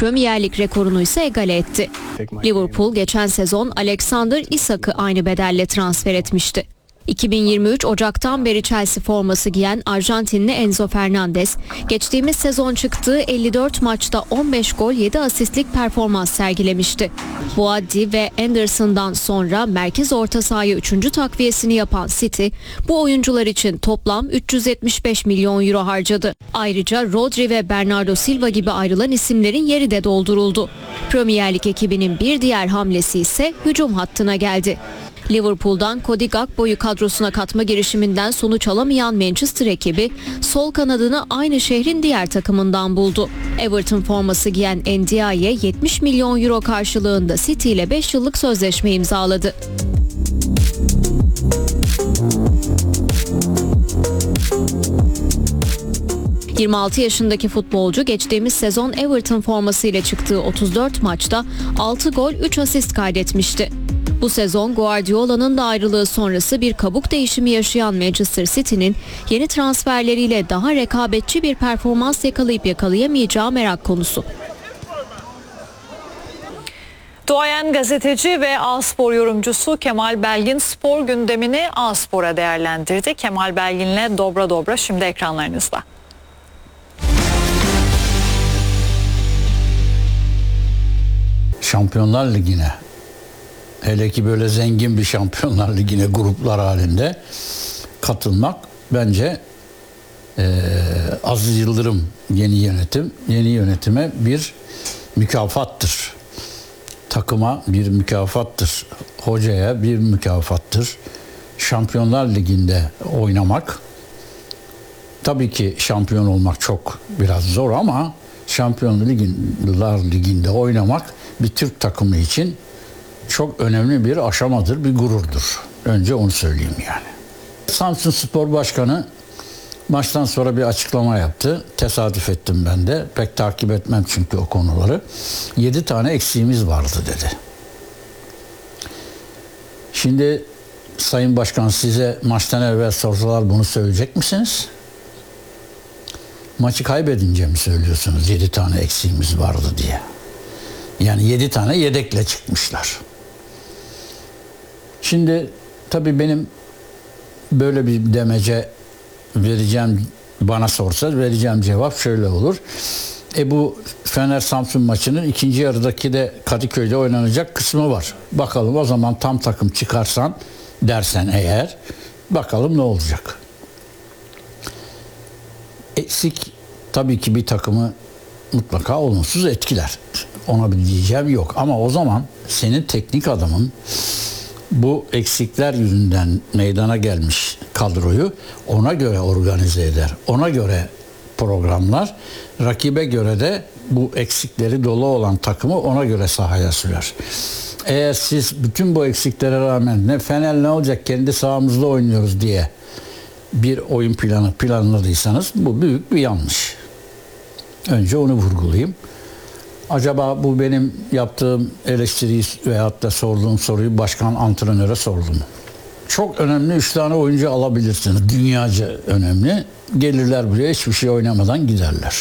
Premier Lig rekorunu ise egale etti. Liverpool geçen sezon Alexander Isak'ı aynı bedelle transfer etmişti. 2023 Ocak'tan beri Chelsea forması giyen Arjantinli Enzo Fernandez, geçtiğimiz sezon çıktığı 54 maçta 15 gol 7 asistlik performans sergilemişti. Boaddi ve Anderson'dan sonra merkez orta sahaya 3. takviyesini yapan City, bu oyuncular için toplam 375 milyon euro harcadı. Ayrıca Rodri ve Bernardo Silva gibi ayrılan isimlerin yeri de dolduruldu. Premier Lig ekibinin bir diğer hamlesi ise hücum hattına geldi. Liverpool'dan Cody Gakpo'yu kadrosuna katma girişiminden sonuç alamayan Manchester ekibi sol kanadını aynı şehrin diğer takımından buldu. Everton forması giyen Ndiaye 70 milyon euro karşılığında City ile 5 yıllık sözleşme imzaladı. ...26 yaşındaki futbolcu geçtiğimiz sezon Everton formasıyla çıktığı 34 maçta 6 gol 3 asist kaydetmişti. Bu sezon Guardiola'nın da ayrılığı sonrası bir kabuk değişimi yaşayan Manchester City'nin yeni transferleriyle daha rekabetçi bir performans yakalayıp yakalayamayacağı merak konusu. Duayen gazeteci ve A-Spor yorumcusu Kemal Belgin spor gündemini A-Spor'a değerlendirdi. Kemal Belgin'le Dobra Dobra şimdi ekranlarınızda. Şampiyonlar Ligi'ne, hele ki böyle zengin bir Şampiyonlar Ligi'ne gruplar halinde katılmak bence Aziz Yıldırım yeni yönetime bir mükafattır. Takıma bir mükafattır. Hocaya bir mükafattır. Şampiyonlar Ligi'nde oynamak, tabii ki şampiyon olmak çok biraz zor ama Şampiyonlar Ligi'nde oynamak bir Türk takımı için çok önemli bir aşamadır, bir gururdur. Önce onu söyleyeyim yani. Samsunspor Başkanı maçtan sonra bir açıklama yaptı. Tesadüf ettim ben de. Pek takip etmem çünkü o konuları. 7 tane eksiğimiz vardı dedi. Şimdi Sayın Başkan, size maçtan evvel sorsalar bunu söyleyecek misiniz? Maçı kaybedince mi söylüyorsunuz 7 tane eksiğimiz vardı diye? Yani 7 tane yedekle çıkmışlar. Şimdi tabii benim böyle bir demece vereceğim, bana sorsa vereceğim cevap şöyle olur. Bu Fener-Samsun maçının ikinci yarıdaki de Kadıköy'de oynanacak kısmı var. Bakalım o zaman tam takım çıkarsan dersen eğer, bakalım ne olacak. Eksik tabii ki bir takımı mutlaka olumsuz etkiler. Ona bir diyeceğim yok. Ama o zaman senin teknik adamın bu eksikler yüzünden meydana gelmiş kadroyu ona göre organize eder. Ona göre programlar, rakibe göre de bu eksikleri dolu olan takımı ona göre sahaya sürer. Eğer siz bütün bu eksiklere rağmen ne Fener ne olacak kendi sahamızda oynuyoruz diye bir oyun planı planladıysanız bu büyük bir yanlış. Önce onu vurgulayayım. Acaba bu benim yaptığım eleştiriyi veyahut da sorduğum soruyu başkan antrenöre sordum. Çok önemli 3 tane oyuncu alabilirsiniz. Dünyaca önemli. Gelirler buraya hiçbir şey oynamadan giderler.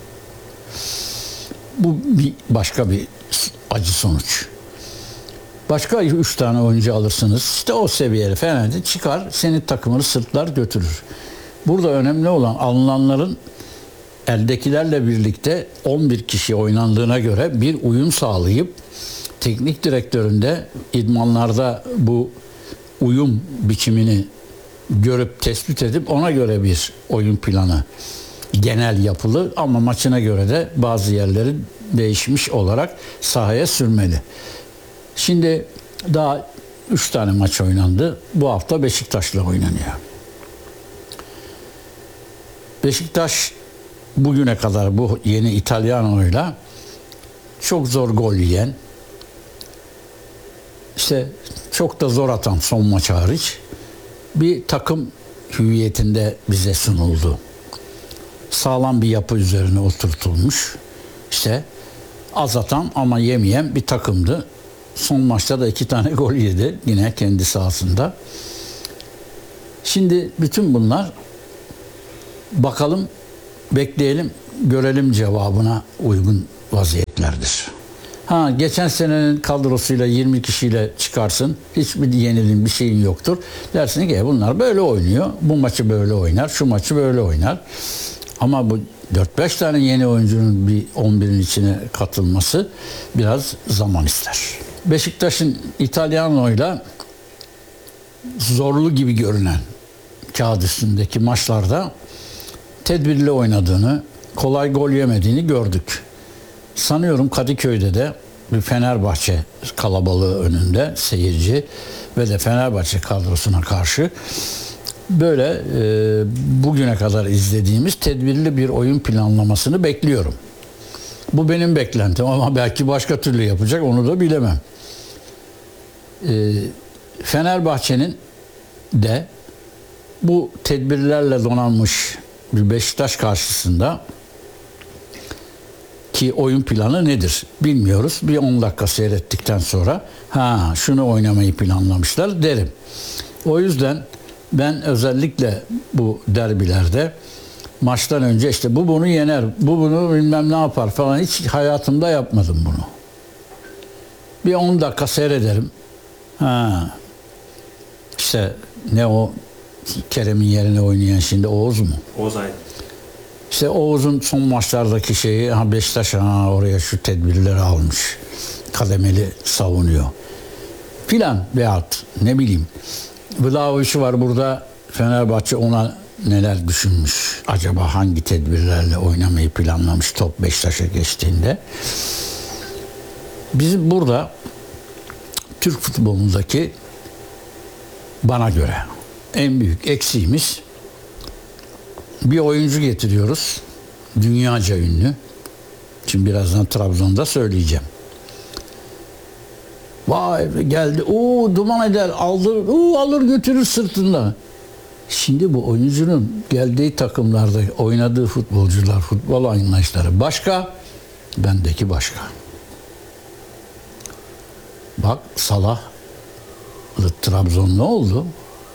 Bu başka bir acı sonuç. Başka 3 tane oyuncu alırsınız. İşte o seviyeli Fener'de çıkar, senin takımını sırtlar götürür. Burada önemli olan alınanların eldekilerle birlikte 11 kişi oynandığına göre bir uyum sağlayıp teknik direktörün de idmanlarda bu uyum biçimini görüp tespit edip ona göre bir oyun planı genel yapılı ama maçına göre de bazı yerleri değişmiş olarak sahaya sürmeli. Şimdi daha 3 tane maç oynandı. Bu hafta Beşiktaş'la oynanıyor. Beşiktaş bugüne kadar bu yeni İtalyano'yla çok zor gol yiyen, işte çok da zor atan son maç hariç bir takım hüviyetinde bize sunuldu. Sağlam bir yapı üzerine oturtulmuş, işte az atan ama yemeyen bir takımdı. Son maçta da 2 tane gol yedi yine kendi sahasında. Şimdi bütün bunlar bakalım, bekleyelim, görelim cevabına uygun vaziyetler. eksiklerdir. Geçen senenin kadrosuyla 20 kişiyle çıkarsın. Hiçbir yenilin bir şeyin yoktur. Dersin ki bunlar böyle oynuyor. Bu maçı böyle oynar. Şu maçı böyle oynar. Ama bu 4-5 tane yeni oyuncunun bir 11'in içine katılması biraz zaman ister. Beşiktaş'ın İtalyano'yla zorlu gibi görünen kağıt üstündeki maçlarda tedbirli oynadığını, kolay gol yemediğini gördük. Sanıyorum Kadıköy'de de bir Fenerbahçe kalabalığı önünde seyirci ve de Fenerbahçe kadrosuna karşı böyle bugüne kadar izlediğimiz tedbirli bir oyun planlamasını bekliyorum. Bu benim beklentim ama belki başka türlü yapacak, onu da bilemem. Fenerbahçe'nin de bu tedbirlerle donanmış bir Beşiktaş karşısında ki oyun planı nedir bilmiyoruz. Bir 10 dakika seyrettikten sonra şunu oynamayı planlamışlar derim. O yüzden ben özellikle bu derbilerde maçtan önce işte bu bunu yener, bu bunu bilmem ne yapar falan, hiç hayatımda yapmadım bunu. Bir 10 dakika seyrederim. İşte ne o Kerem'in yerine oynayan şimdi Oğuz mu? Oğuz Aydın. İşte Oğuz'un son maçlardaki şeyi, Beşiktaş oraya şu tedbirleri almış. Kademeli savunuyor. Filan veyahut ne bileyim. Vlahovic var burada. Fenerbahçe ona neler düşünmüş? Acaba hangi tedbirlerle oynamayı planlamış top Beşiktaş'a geçtiğinde? Bizim burada Türk futbolundaki bana göre en büyük eksiğimiz, bir oyuncu getiriyoruz. Dünyaca ünlü. Şimdi birazdan Trabzon'da söyleyeceğim. Vay geldi. Duman eder. Alır götürür sırtında. Şimdi bu oyuncunun geldiği takımlarda oynadığı futbolcular, futbol anlayışları başka. Bendeki başka. Bak Salah Trabzon ne oldu?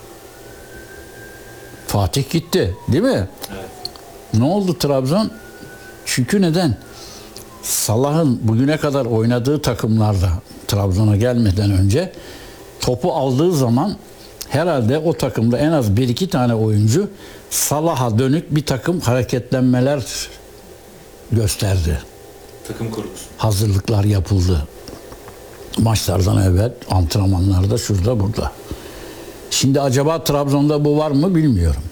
Fatih gitti, değil mi? Evet. Ne oldu Trabzon? Çünkü neden? Salah'ın bugüne kadar oynadığı takımlarda Trabzon'a gelmeden önce topu aldığı zaman herhalde o takımda en az 1-2 tane oyuncu Salah'a dönük bir takım hareketlenmeler gösterdi. Takım kurgusu. Hazırlıklar yapıldı. Maçlardan evvel, antrenmanlarda, şurada burada. Şimdi acaba Trabzon'da bu var mı bilmiyorum.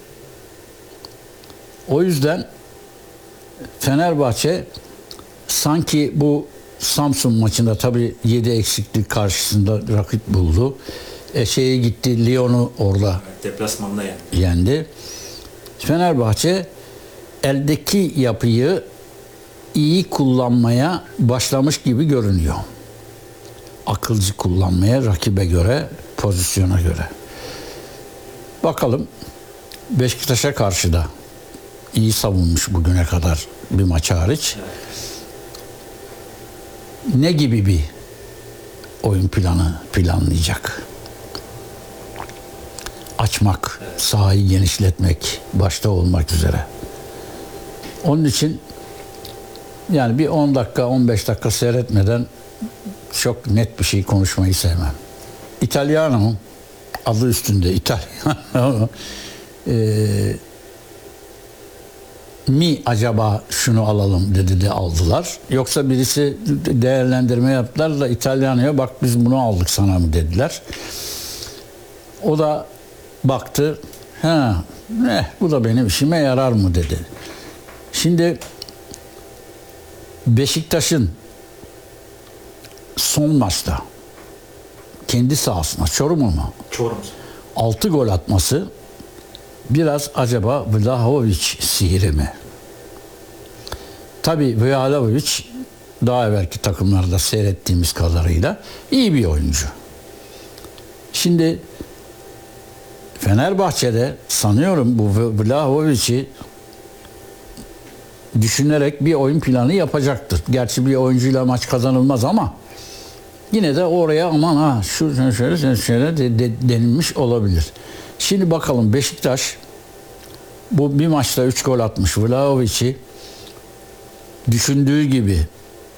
O yüzden Fenerbahçe sanki bu Samsun maçında tabii 7 eksiklik karşısında rakip buldu. Şeye gitti, Lyon'u orada Deplasmanda yendi. Fenerbahçe eldeki yapıyı iyi kullanmaya başlamış gibi görünüyor. Akılcı kullanmaya, rakibe göre, pozisyona göre. Bakalım Beşiktaş'a karşı da iyi savunmuş bugüne kadar bir maç hariç. Evet. Ne gibi bir oyun planlayacak? Açmak, sahayı genişletmek başta olmak üzere. Onun için yani bir 10 dakika, 15 dakika seyretmeden çok net bir şey konuşmayı sevmem. İtalyano, adı üstünde İtalyano, mi acaba şunu alalım dedi de aldılar. Yoksa birisi değerlendirme yaptılar da İtalyano'ya bak biz bunu aldık sana mı dediler. O da baktı, bu da benim işime yarar mı dedi. Şimdi Beşiktaş'ın son maçta kendi sahasına, Çorum'a mı? Çorum. 6 gol atması biraz acaba Vlahovic sihiri mi? Tabii Vlahovic daha evvelki takımlarda seyrettiğimiz kadarıyla iyi bir oyuncu. Şimdi Fenerbahçe'de sanıyorum bu Vlahovic'i düşünerek bir oyun planı yapacaktır. Gerçi bir oyuncuyla maç kazanılmaz ama yine de oraya aman şöyle denilmiş olabilir. Şimdi bakalım Beşiktaş bu bir maçta 3 gol atmış Vlahovic'i düşündüğü gibi